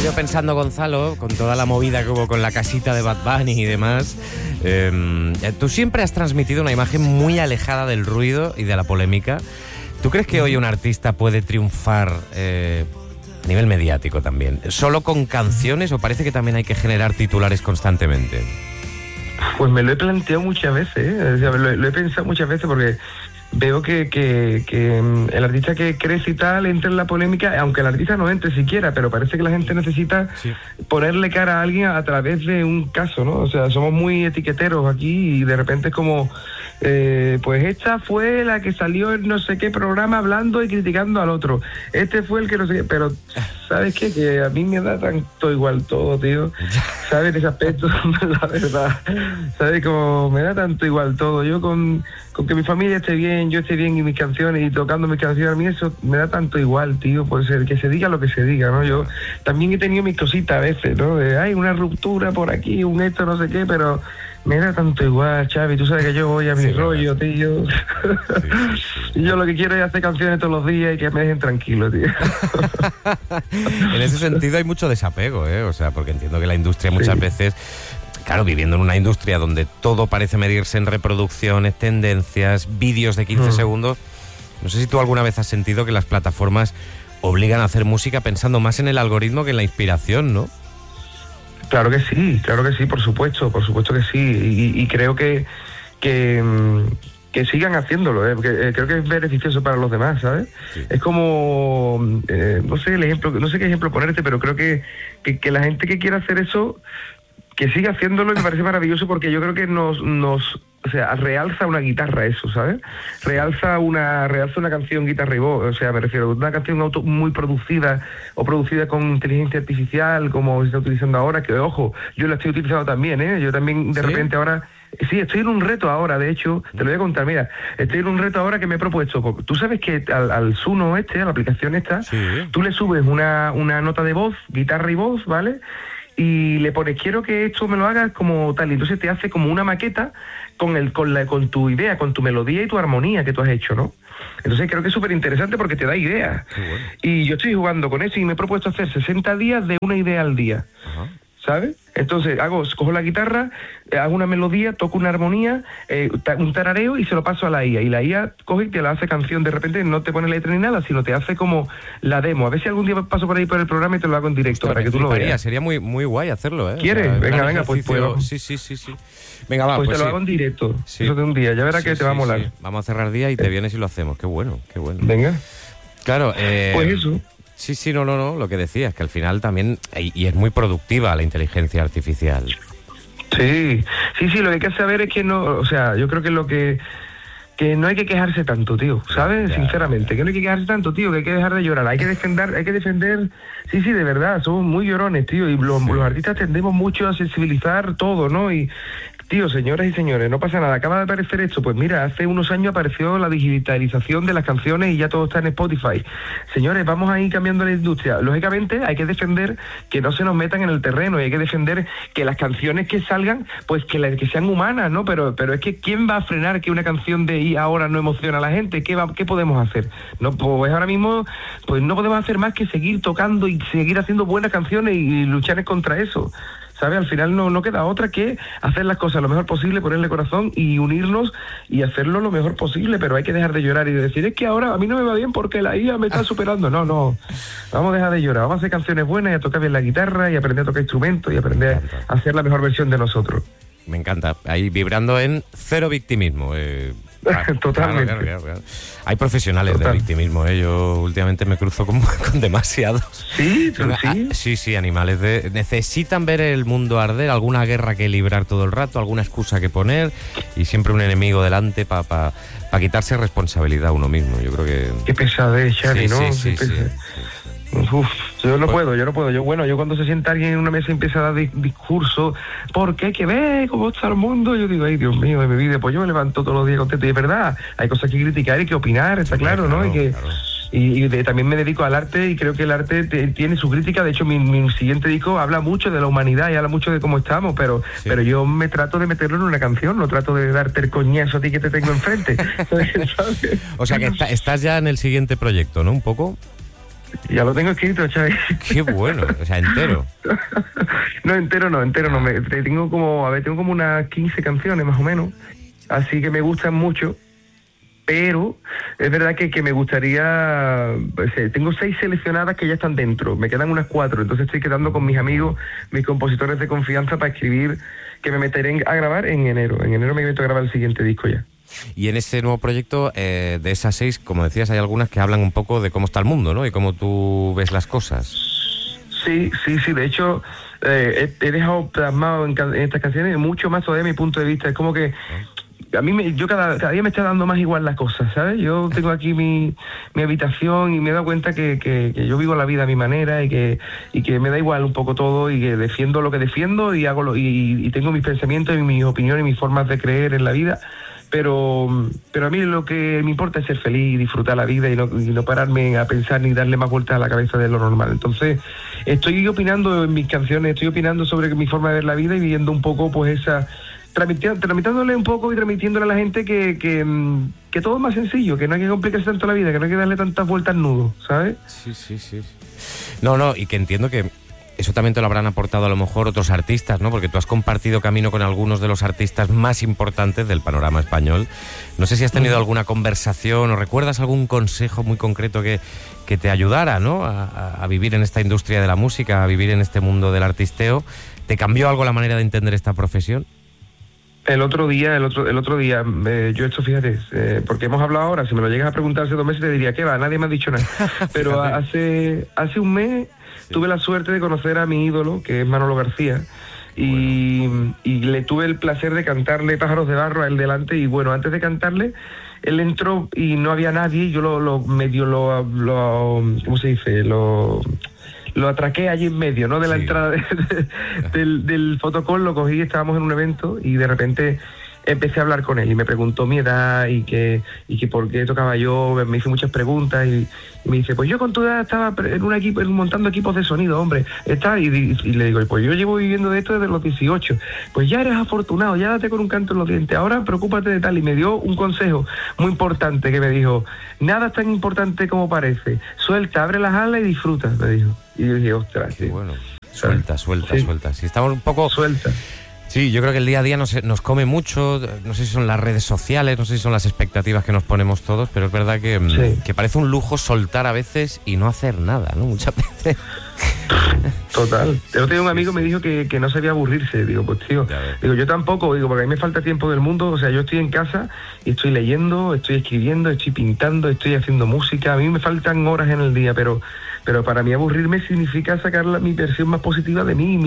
yo pensando, Gonzalo, con toda la movida que hubo con la casita de Bad Bunny y demás, tú siempre has transmitido una imagen muy alejada del ruido y de la polémica. ¿Tú crees que hoy un artista puede triunfar a nivel mediático también, solo con canciones, o parece que también hay que generar titulares constantemente? Pues me lo he planteado muchas veces, ¿eh? O sea, lo he pensado muchas veces porque veo que el artista que crece y tal entra en la polémica, aunque el artista no entre siquiera, pero parece que la gente necesita ponerle cara a alguien a través de un caso, ¿no? O sea, somos muy etiqueteros aquí y de repente es como, pues esta fue la que salió en no sé qué programa hablando y criticando al otro. Este fue el que no sé qué, pero ¿sabes qué? Que a mí me da tanto igual todo, tío. ¿Sabes? En ese aspecto, la verdad. ¿Sabes? Como me da tanto igual todo. Yo con que mi familia esté bien, yo esté bien y mis canciones y tocando mis canciones, a mí eso me da tanto igual, tío, por ser que se diga lo que se diga, ¿no? Yo también he tenido mis cositas a veces, ¿no? Hay una ruptura por aquí, un esto, no sé qué, pero me da tanto igual, Xavi, tú sabes que yo voy a mi rollo, tío. Y yo lo que quiero es hacer canciones todos los días y que me dejen tranquilo, tío. En ese sentido hay mucho desapego, ¿eh? O sea, porque entiendo que la industria muchas veces... Claro, viviendo en una industria donde todo parece medirse en reproducciones, tendencias, vídeos de 15 segundos, no sé si tú alguna vez has sentido que las plataformas obligan a hacer música pensando más en el algoritmo que en la inspiración, ¿no? Claro que sí, por supuesto que sí. Y creo que sigan haciéndolo, porque creo que es beneficioso para los demás, ¿sabes? Sí. Es como, no sé el ejemplo, no sé qué ejemplo ponerte, pero creo que la gente que quiera hacer eso, que siga haciéndolo, y me parece maravilloso porque yo creo que nos o sea, realza una guitarra eso, ¿sabes? Realza una canción guitarra y voz, o sea, me refiero a una canción muy producida o producida con inteligencia artificial, como se está utilizando ahora, que ojo, yo la estoy utilizando también, ¿eh? Yo también de repente ahora... Sí, estoy en un reto ahora, de hecho, te lo voy a contar, mira, estoy en un reto ahora que me he propuesto. Tú sabes que al Suno a la aplicación esta, tú le subes una nota de voz, guitarra y voz, ¿vale? Y le pones, quiero que esto me lo hagas como tal, y entonces te hace como una maqueta con tu idea, con tu melodía y tu armonía que tú has hecho, ¿no? Entonces creo que es súper interesante porque te da ideas. Bueno. Y yo estoy jugando con eso y me he propuesto hacer 60 días de una idea al día. Ajá. ¿Sabes? Entonces cojo la guitarra, hago una melodía, toco una armonía, un tarareo y se lo paso a la IA. Y la IA coge y te la hace canción. De repente no te pone letra ni nada, sino te hace como la demo. A ver si algún día paso por ahí por el programa y te lo hago en directo. Hostia, para que tú lo veas. Sería muy, muy guay hacerlo, ¿eh? ¿Quieres? O sea, venga, pues puedo. Sí. Venga, va, pues te lo hago en directo. Sí. Eso de un día. Ya verás que te va a molar. Sí. Vamos a cerrar día y te vienes y lo hacemos. Qué bueno. Venga. Claro, pues eso. Sí, no, lo que decías, que al final también, y es muy productiva la inteligencia artificial. Sí, lo que hay que saber es que no, o sea, yo creo que lo que no hay que quejarse tanto, tío, ¿sabes? Sinceramente, que no hay que quejarse tanto, tío, que hay que dejar de llorar, hay que defender, sí, de verdad, somos muy llorones, tío, y los artistas tendemos mucho a sensibilizar todo, ¿no? Y tío, señoras y señores, no pasa nada. Acaba de aparecer esto. Pues mira, hace unos años apareció la digitalización de las canciones y ya todo está en Spotify. Señores, vamos a ir cambiando la industria. Lógicamente hay que defender que no se nos metan en el terreno y hay que defender que las canciones que salgan, pues que sean humanas, ¿no? Pero es que ¿quién va a frenar que una canción de I ahora no emociona a la gente? ¿Qué podemos hacer? No, pues ahora mismo pues no podemos hacer más que seguir tocando y seguir haciendo buenas canciones y luchar contra eso. ¿Sabes? Al final no queda otra que hacer las cosas lo mejor posible, ponerle corazón y unirnos y hacerlo lo mejor posible, pero hay que dejar de llorar y de decir, es que ahora a mí no me va bien porque la IA me está superando. No, vamos a dejar de llorar, vamos a hacer canciones buenas y a tocar bien la guitarra y aprender a tocar instrumentos y aprender a hacer la mejor versión de nosotros. Me encanta, ahí vibrando en cero victimismo. Totalmente. Claro. Hay profesionales del victimismo, yo últimamente me cruzo con demasiados. Sí, animales necesitan ver el mundo arder, alguna guerra que librar todo el rato, alguna excusa que poner y siempre un enemigo delante para quitarse responsabilidad uno mismo. Yo creo que... Qué pesadez, Xavi, ¿no? Sí. Yo no puedo. Yo cuando se sienta alguien en una mesa y empieza a dar discurso, porque hay que ver cómo está el mundo, yo digo, ay, Dios mío, de mi vida, pues yo me levanto todos los días contento. Y es verdad, hay cosas que criticar, hay que opinar, está claro, ¿no? Y también me dedico al arte y creo que el arte tiene su crítica. De hecho, mi siguiente disco habla mucho de la humanidad y habla mucho de cómo estamos, pero yo me trato de meterlo en una canción, no trato de darte el coñazo a ti que te tengo enfrente. O sea que estás ya en el siguiente proyecto, ¿no? Un poco... Ya lo tengo escrito, Xavi. Qué bueno, o sea, entero. No, entero no. Tengo como unas 15 canciones más o menos, así que me gustan mucho, pero es verdad que me gustaría, pues, tengo 6 seleccionadas que ya están dentro, me quedan unas 4, entonces estoy quedando con mis amigos, mis compositores de confianza para escribir, que me meteré a grabar en enero. En enero me meto a grabar el siguiente disco ya. Y en ese nuevo proyecto, de esas 6, como decías, hay algunas que hablan un poco de cómo está el mundo, ¿no? Y cómo tú ves las cosas. Sí. De hecho, he dejado plasmado en estas canciones mucho más todavía mi punto de vista. Es como que a mí yo cada día me está dando más igual las cosas, ¿sabes? Yo tengo aquí mi habitación y me he dado cuenta que yo vivo la vida a mi manera y que me da igual un poco todo y que defiendo lo que defiendo y y tengo mis pensamientos y mis opiniones y mis formas de creer en la vida. Pero a mí lo que me importa es ser feliz y disfrutar la vida y no pararme a pensar ni darle más vueltas a la cabeza de lo normal. Entonces, estoy opinando en mis canciones, estoy opinando sobre mi forma de ver la vida y viendo un poco, pues, tramitándole un poco y transmitiéndole a la gente que todo es más sencillo, que no hay que complicarse tanto la vida, que no hay que darle tantas vueltas al nudo, ¿sabes? Sí. No, y que entiendo que eso también te lo habrán aportado a lo mejor otros artistas, ¿no? Porque tú has compartido camino con algunos de los artistas más importantes del panorama español. No sé si has tenido alguna conversación o recuerdas algún consejo muy concreto que te ayudara, ¿no? A vivir en esta industria de la música, a vivir en este mundo del artisteo. ¿Te cambió algo la manera de entender esta profesión? El otro día, yo esto, fíjate, porque hemos hablado ahora, si me lo llegas a preguntar hace 2 meses te diría, ¿qué va? Nadie me ha dicho nada. Pero hace un mes tuve la suerte de conocer a mi ídolo, que es Manolo García, y le tuve el placer de cantarle Pájaros de Barro a él delante, y bueno, antes de cantarle, él entró y no había nadie, y yo ¿cómo se dice? Lo atraqué allí en medio, ¿no? De la entrada del fotocall, lo cogí, estábamos en un evento y de repente empecé a hablar con él y me preguntó mi edad y que por qué tocaba yo, me hizo muchas preguntas y me dice, pues yo con tu edad estaba en un equipo, montando equipos de sonido, hombre, y le digo, pues yo llevo viviendo de esto desde los 18, pues ya eres afortunado, ya date con un canto en los dientes, ahora preocúpate de tal, y me dio un consejo muy importante que me dijo, nada es tan importante como parece, suelta, abre las alas y disfruta, me dijo. Y yo dije, ostras, sí. Bueno, suelta. Si estamos un poco... Suelta. Sí, yo creo que el día a día nos come mucho, no sé si son las redes sociales, no sé si son las expectativas que nos ponemos todos, pero es verdad que parece un lujo soltar a veces y no hacer nada, ¿no? Muchas veces. Total. El otro día un amigo me dijo que no sabía aburrirse. Digo, pues tío, yo tampoco, porque a mí me falta tiempo del mundo. O sea, yo estoy en casa y estoy leyendo, estoy escribiendo, estoy pintando, estoy haciendo música. A mí me faltan horas en el día, pero para mí aburrirme significa sacar mi versión más positiva de mí,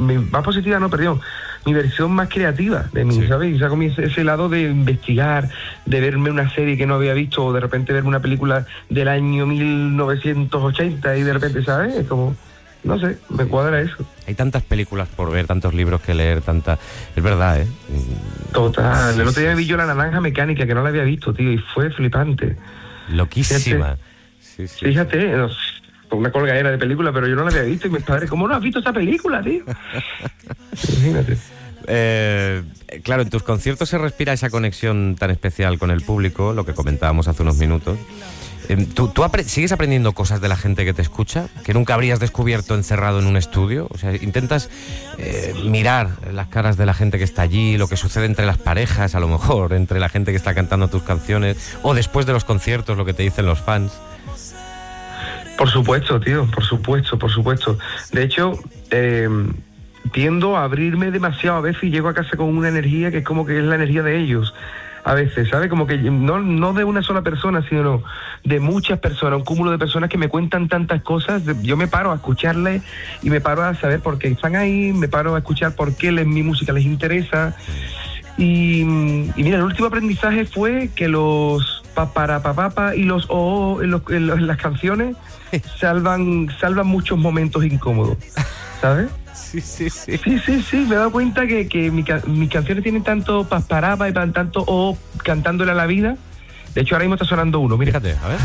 mi versión más creativa de mí, ¿sabes? Y saco ese lado de investigar, de verme una serie que no había visto, o de repente verme una película del año 1980 y de repente, ¿sabes? Es como, no sé, me cuadra eso. Hay tantas películas por ver, tantos libros que leer, es verdad, ¿eh? Total. El otro día vi yo La Naranja Mecánica, que no la había visto, tío, y fue flipante. Loquísima. Fíjate, una colgadera de película, pero yo no la había visto y mis padres, ¿cómo no has visto esa película, tío? Imagínate. Claro, en tus conciertos se respira esa conexión tan especial con el público, lo que comentábamos hace unos minutos. ¿Tú sigues aprendiendo cosas de la gente que te escucha que nunca habrías descubierto encerrado en un estudio? O sea, intentas mirar las caras de la gente que está allí, lo que sucede entre las parejas, a lo mejor, entre la gente que está cantando tus canciones, o después de los conciertos, lo que te dicen los fans. Por supuesto, tío, por supuesto. De hecho, tiendo a abrirme demasiado a veces y llego a casa con una energía que es como que es la energía de ellos. A veces, ¿sabes? Como que no de una sola persona, sino de muchas personas, un cúmulo de personas que me cuentan tantas cosas. Yo me paro a escucharles y me paro a saber por qué están ahí, me paro a escuchar por qué mi música les interesa. Y mira, el último aprendizaje fue que los paparapapapa y los en las canciones salvan muchos momentos incómodos, ¿sabes? Sí, me he dado cuenta que mis canciones tienen tanto pasparapa y tanto cantándole a la vida. De hecho, ahora mismo está sonando uno, mira. Fíjate, a ver.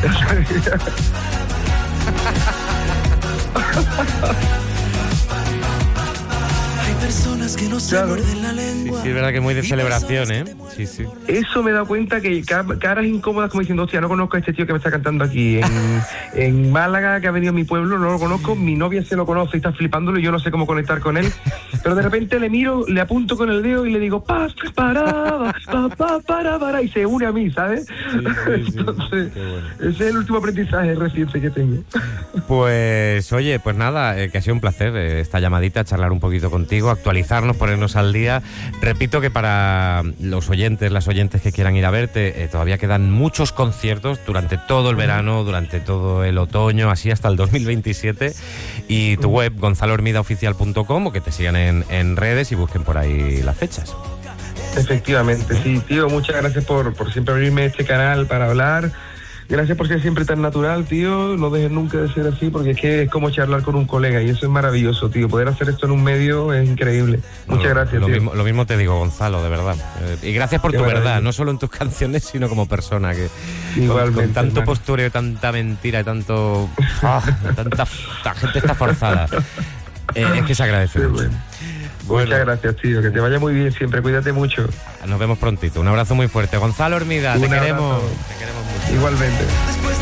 Hay personas Claro. Sí, es verdad que muy de celebración, ¿eh? Sí, sí. Eso me he dado cuenta que caras incómodas como diciendo, hostia, no conozco a este tío que me está cantando aquí en Málaga, que ha venido a mi pueblo, no lo conozco, mi novia se lo conoce y está flipándolo y yo no sé cómo conectar con él, pero de repente le miro, le apunto con el dedo y le digo, para, y se une a mí, ¿sabes? Sí, Entonces, bueno. ese es el último aprendizaje reciente que tengo. Pues oye, pues nada, que ha sido un placer esta llamadita, charlar un poquito contigo, actualizarnos, ponernos al día. Repito que para los oyentes, las oyentes que quieran ir a verte, todavía quedan muchos conciertos durante todo el verano, durante todo el otoño, así hasta el 2027. Y tu web, gonzalohermidaoficial.com, o que te sigan en redes y busquen por ahí las fechas. Efectivamente, sí, tío, muchas gracias por siempre abrirme este canal para hablar. Gracias por ser siempre tan natural, tío. No dejes nunca de ser así, porque es que es como charlar con un colega y eso es maravilloso, tío. Poder hacer esto en un medio es increíble. Muchas gracias, tío. Lo mismo te digo, Gonzalo, de verdad. Y gracias por tu verdad, no solo en tus canciones, sino como persona, que igualmente, con tanto hermano. postureo, tanta mentira y tanta la gente está forzada. Es que se agradece mucho. Bueno. Muchas gracias, tío. Que te vaya muy bien siempre. Cuídate mucho. Nos vemos prontito. Un abrazo muy fuerte. Gonzalo Hermida, te queremos mucho. Igualmente.